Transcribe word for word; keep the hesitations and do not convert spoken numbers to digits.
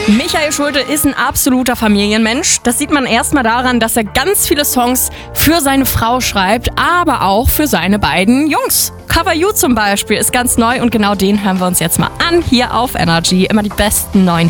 Michael Schulte ist ein absoluter Familienmensch. Das sieht man erstmal daran, dass er ganz viele Songs für seine Frau schreibt, aber auch für seine beiden Jungs. Cover You zum Beispiel ist ganz neu und genau den hören wir uns jetzt mal an. Hier auf Energy. Immer die besten neuen